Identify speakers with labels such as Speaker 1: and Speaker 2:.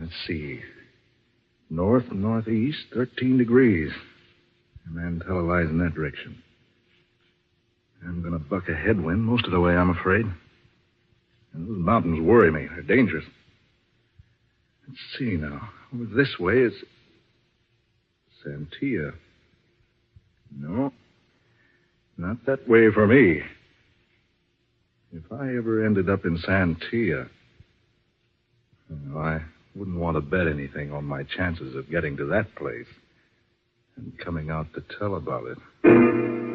Speaker 1: Let's see. North-northeast, 13 degrees. And Mantella lies in that direction. I'm going to buck a headwind most of the way, I'm afraid. And those mountains worry me. They're dangerous. Let's see now. Over this way is Santia. No, not that way for me. If I ever ended up in Santia, well, I wouldn't want to bet anything on my chances of getting to that place and coming out to tell about it.